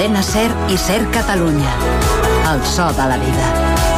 Cadena SER i SER Catalunya. El so de la vida.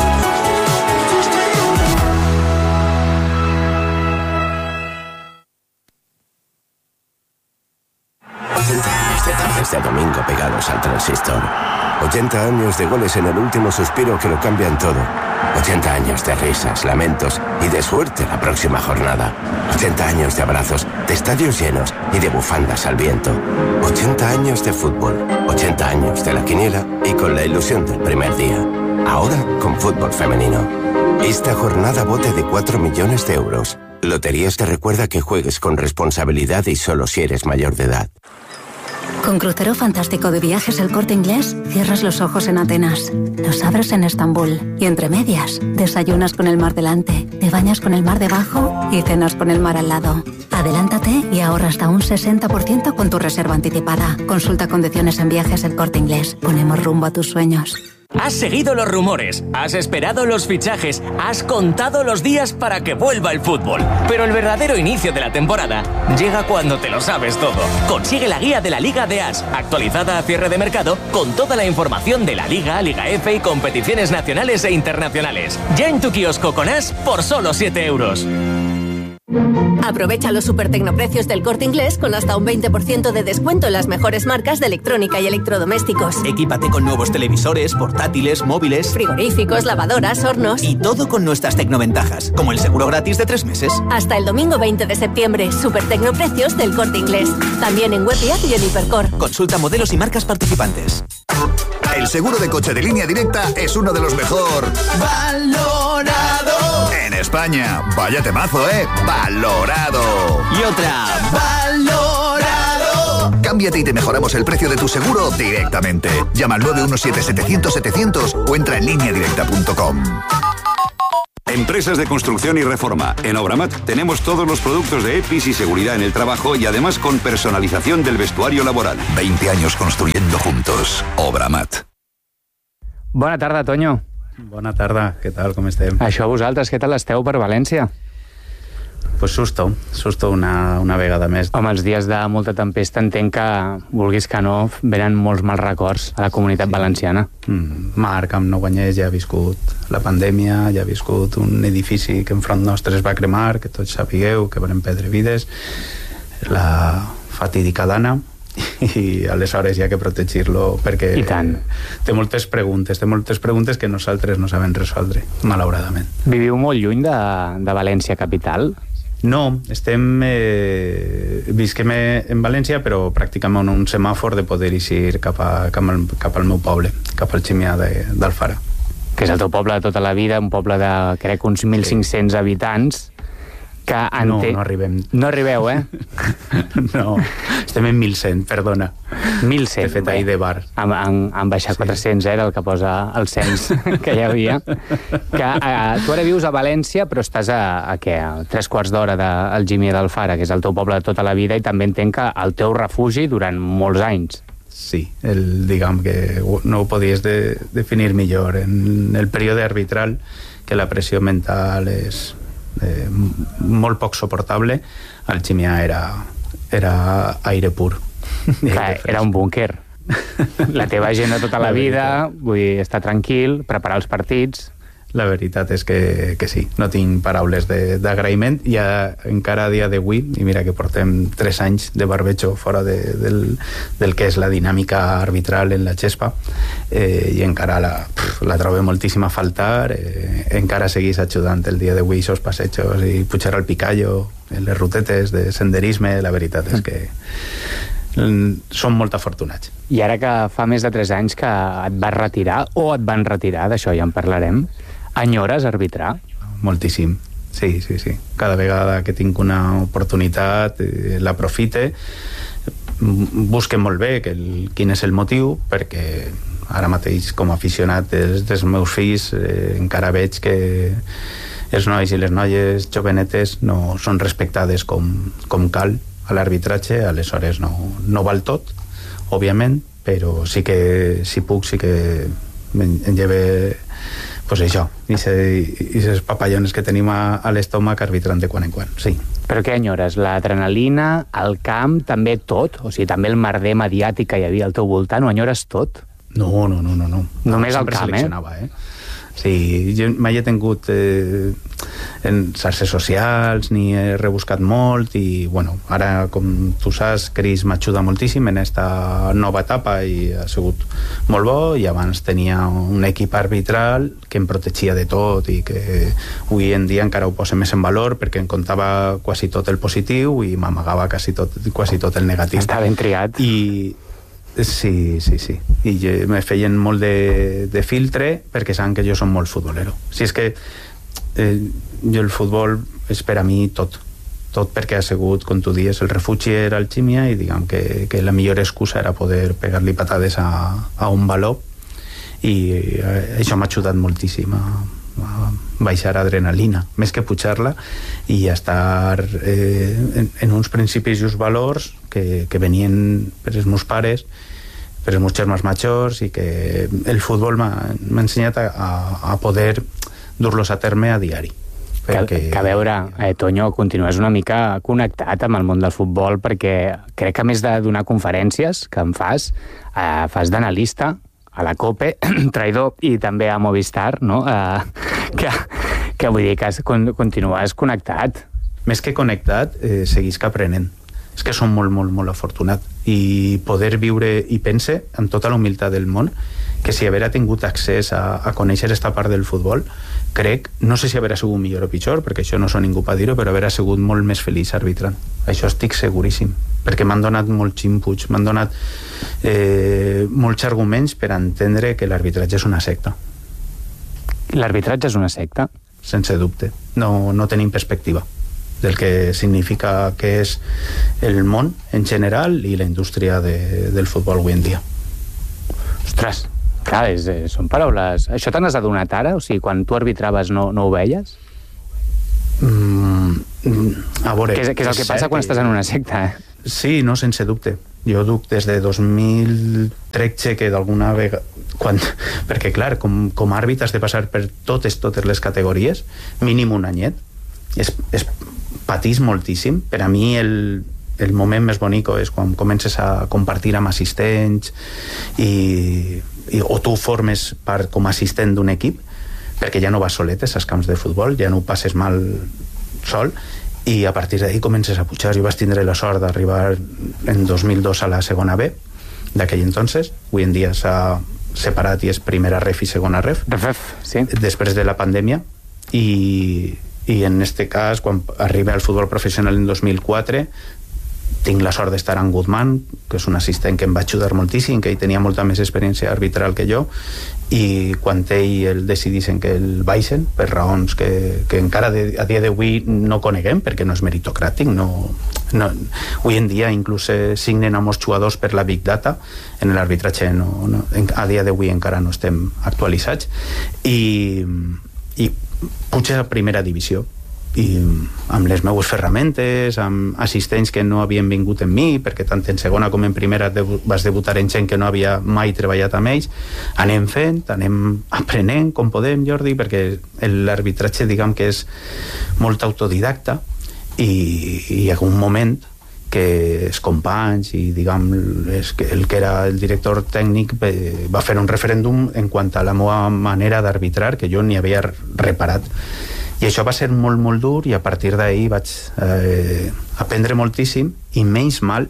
De domingo pegados al transistor. 80 años de goles en el último suspiro que lo cambian todo. 80 años de risas, lamentos y de suerte la próxima jornada. 80 años de abrazos, de estadios llenos y de bufandas al viento. 80 años de fútbol, 80 años de la quiniela y con la ilusión del primer día. Ahora con fútbol femenino. Esta jornada bote de 4 millones de euros. Loterías te recuerda que juegues con responsabilidad y solo si eres mayor de edad. Con Crucero Fantástico de Viajes El Corte Inglés, cierras los ojos en Atenas, los abres en Estambul y entre medias, desayunas con el mar delante, te bañas con el mar debajo y cenas con el mar al lado. Adelántate y ahorra hasta un 60% con tu reserva anticipada. Consulta condiciones en Viajes El Corte Inglés. Ponemos rumbo a tus sueños. Has seguido los rumores, has esperado los fichajes, has contado los días para que vuelva el fútbol. Pero el verdadero inicio de la temporada llega cuando te lo sabes todo. Consigue la guía de la Liga de As, actualizada a cierre de mercado, con toda la información de la Liga, Liga F y competiciones nacionales e internacionales. Ya en tu kiosco con As por solo 7 euros. Aprovecha los supertecnoprecios del Corte Inglés con hasta un 20% de descuento en las mejores marcas de electrónica y electrodomésticos. Equípate con nuevos televisores, portátiles, móviles, frigoríficos, lavadoras, hornos. Y todo con nuestras tecnoventajas, como el seguro gratis de 3 meses. Hasta el domingo 20 de septiembre, supertecnoprecios del Corte Inglés. También en web y app y en Hipercor. Consulta modelos y marcas participantes. El seguro de coche de Línea Directa es uno de los mejor valorado en España. Vaya temazo, valorado. Y otra, valorado. Cámbiate y te mejoramos el precio de tu seguro directamente. Llama al 917-700-700 o entra en lineadirecta.com. Empresas de construcción y reforma. En Obramat tenemos todos los productos de EPIs y seguridad en el trabajo y además con personalización del vestuario laboral. 20 años construyendo juntos. Obramat. Bona tarda, Toño. Bona tarda, què tal, com estem? Això vosaltres, què tal esteu per València? Pues susto una vegada més. Home, els dies de molta tempesta entenc que, vulguis que no, venen molts mals records a la comunitat valenciana. Marc, amb Nou Guanyers, ja ha viscut la pandèmia, ja ha viscut un edifici que enfront nostre es va cremar, que tots sapigueu que van perdre vides, la fatídica Dana, i aleshores hi ha que protegir-lo perquè té moltes preguntes que nosaltres no sabem resoldre, malauradament. Viviu molt lluny de València capital? No, visquem en València, però pràcticament un semàfor de poder eixir cap al meu poble, cap al Ximià d'Alfara. Que és el teu poble de tota la vida, un poble de, crec, uns 1.500 habitants, que no arribem. No arribeu, No, estem en 1.100, perdona. 1.100. He fet ahir de bar. Han baixat 400, era el que posa el cens que hi havia. Que tu ara vius a València, però estàs a 3 quarts d'hora del Ximià d'Alfara, que és el teu poble de tota la vida, i també entenc que el teu refugi durant molts anys. Sí, diguem que no ho podies definir millor. En el període arbitral, que la pressió mental és molt poc suportable, el Ximià era aire pur. Clar, era un búnquer. La teva agenda tota la vida, vull dir, estar tranquil, preparar els partits. La veritat és que sí, no tinc paraules d'agraïment, i encara a dia d'avui, i mira que portem 3 anys de barbecho fora del que és la dinàmica arbitral en la xespa, i encara la trobo moltíssim a faltar, encara seguís ajudant el dia d'avui aquests passejos i pujar al Picallo, les rutetes de senderisme. La veritat és que som molt afortunats. I ara que fa més de 3 anys que et vas retirar, o et van retirar, d'això ja en parlarem, enyores arbitrar? Moltíssim, sí. Cada vegada que tinc una oportunitat l'aprofite, busque molt bé quin és el motiu, perquè ara mateix com a aficionat dels meus fills encara veig que els nois i les noies jovenetes no són respectades com cal a l'arbitratge. Aleshores no val tot, òbviament, però sí que si puc, sí que em lleve pues això, i aquests papallones que tenim a l'estómac arbitrant de quan en quan, sí. Però què enyores? L'adrenalina, el camp, també tot? O sigui, també el merder mediàtic que hi havia al teu voltant, ho enyores tot? No. Només el camp, Sí, jo mai he tingut en xarxes socials, ni he rebuscat molt i, bueno, ara, com tu saps, Cris m'ajuda moltíssim en esta nova etapa i ha sigut molt bo, i abans tenia un equip arbitral que em protegia de tot i que avui en dia encara ho posa més en valor perquè em contava quasi tot el positiu i m'amagava quasi tot el negatiu. Està ben triat. Sí. I me feien molt de filtre perquè saben que jo som molt futbolero. Si és que jo el futbol és per a mi tot perquè ha sigut, com tu dius, el refugi era Alchímia i diguem que la millor excusa era poder pegar-li patades a un baló i això m'ha ajudat moltíssim a baixar adrenalina, més que pujar-la, i estar en uns principis i uns valors que venien per els meus pares, per els meus germans majors, i que el futbol m'ha ensenyat a poder dur-los a terme a diari. Que a veure, Toño, continues una mica connectat amb el món del futbol, perquè crec que a més de donar conferències que em fas d'analista a la COPE, traïdor, i també a Movistar, no? Que vull dir que continues connectat. Més que connectat, seguisc aprenent. És que som molt afortunat. I poder viure, i pense, amb tota la humilitat del món, que si haver tingut accés a conèixer esta part del futbol, crec, no sé si haver sigut millor o pitjor, perquè això no sóc ningú per dir-ho, però haver sigut molt més feliç arbitrant. Això estic seguríssim, perquè m'han donat molts inputs, m'han donat molts arguments per entendre que l'arbitratge és una secta. L'arbitratge és una secta? Sense dubte. No tenim perspectiva del que significa que és el món en general i la indústria del futbol avui en dia. Ostres, clar, són paraules... Això te n'has adonat ara? O sigui, quan tu arbitraves no ho veies? A veure... Què és el que passa quan estàs en una secta, Sí, no, sense dubte. Jo duc des de 2013 que d'alguna vegada... Perquè, clar, com a àrbit has de passar per totes les categories, mínim un anyet. Patís moltíssim. Per a mi el moment més bonic és quan comences a compartir amb assistents o tu formes part com a assistent d'un equip, perquè ja no vas soletes als camps de futbol, ja no ho passes mal sol, i a partir d'ahí comences a pujar. Jo vaig tindre la sort d'arribar en 2002 a la segona B d'aquell entonces. Avui en dia s'ha separat i és primera ref i segona ref, sí. Després de la pandèmia, i en este cas, quan arriba al futbol professional en 2004, tinc la sort d'estar amb Guzmán, que és un assistent que em va ajudar moltíssim, que ell tenia molta més experiència arbitral que jo, i quan ell decidissin que el baixen, per raons que encara a dia d'avui no coneguem, perquè no és meritocràtic, avui en dia inclús signen amb els jugadors per la Big Data, en l'arbitratge a dia d'avui encara no estem actualitzats, i puja a primera divisió, i amb les meues ferramentes, amb assistents que no havien vingut en mi, perquè tant en segona com en primera vas debutar en gent que no havia mai treballat amb ells. Anem fent, anem aprenent com podem, Jordi, perquè l'arbitratge, diguem que és molt autodidacta, i hi ha un moment que els companys i diguem el que era el director tècnic va fer un referèndum en quant a la meva manera d'arbitrar, que jo ni havia reparat, i això va ser molt dur, i a partir d'ahir vaig aprendre moltíssim, i menys mal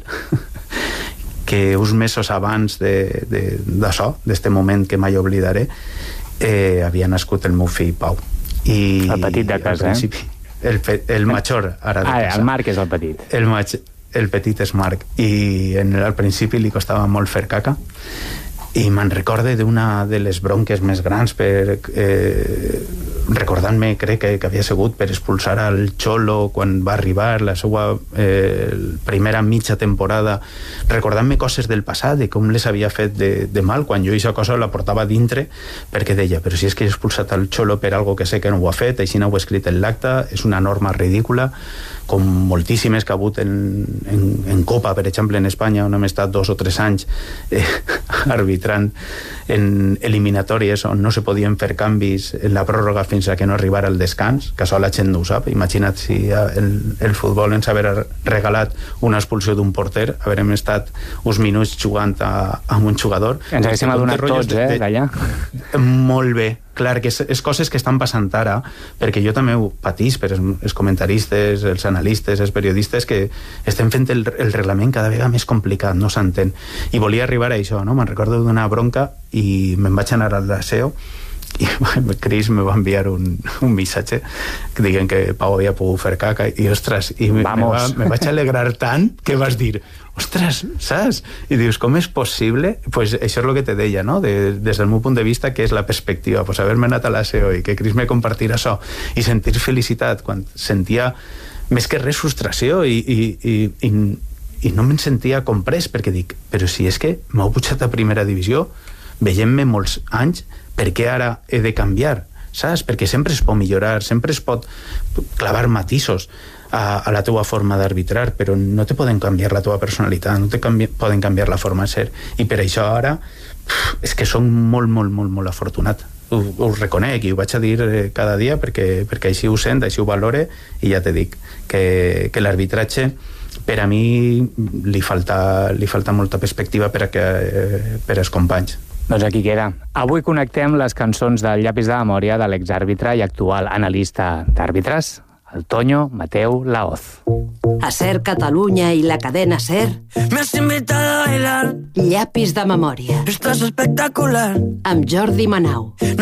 que uns mesos abans d'això, d'este moment que mai oblidaré, havia nascut el meu fill Pau, i el petit de casa, el major ara de casa. El Marc és el petit. El petit és Marc, i al principi li costava molt fer caca, i me'n recorde d'una de les bronques més grans recordant-me, crec que havia sigut per expulsar al Xolo quan va arribar la seva primera mitja temporada, recordant-me coses del passat, de com les havia fet de mal, quan jo aquesta cosa la portava dintre, perquè deia, però si és que he expulsat al Xolo per algo que sé que no ho ha fet, així no ho he escrit en l'acta, és una norma ridícula, com moltíssimes que ha hagut en Copa, per exemple, en Espanya, on hem estat 2 o 3 anys arbitrant en eliminatòries on no se podien fer canvis en la pròrroga fins a que no arribara el descans, que això la gent no ho sap. Imagina't si el futbol ens haver regalat una expulsió d'un porter, haurem estat uns minuts jugant amb un jugador. Ens haguéssim adonat tots, d'allà. Molt bé. Clar, que és coses que estan passant ara, perquè jo també ho patís per els comentaristes, els analistes, els periodistes, que estem fent el reglament cada vegada més complicat, no s'entén. I volia arribar a això, no? Me'n recordo d'una bronca i me'n vaig anar al Laseo i Cris me va enviar un missatge dient que Pau havia pogut fer caca i ostres, i me vaig alegrar tant que vas dir, ostres, saps? I dius, com és possible? Pues això és el que te deia, no? Des del meu punt de vista, que és la perspectiva, pues haver-me anat a l'ASEO i que Cris me compartira això i sentir felicitat quan sentia més que res frustració i no me'n sentia comprès, perquè dic, però si és que m'heu pujat a primera divisió, veiem-me molts anys, per què ara he de canviar? Saps? Perquè sempre es pot millorar, sempre es pot clavar matisos a la teua forma d'arbitrar, però no te poden canviar la teua personalitat, no te poden canviar la forma de ser, i per això ara és que som molt afortunat. Ho reconec i ho vaig a dir cada dia perquè així ho sent, així ho valore, i ja te dic que l'arbitratge per a mi li falta molta perspectiva per als companys. Doncs aquí queda. Avui connectem les cançons del Llapis de Memòria de l'exàrbitre i actual analista d'àrbitres, el Toño Mateu Laoz. A SER Catalunya i la cadena SER. Me has invitado a bailar. Llapis de Memòria. Estás espectacular. Amb Jordi Manau.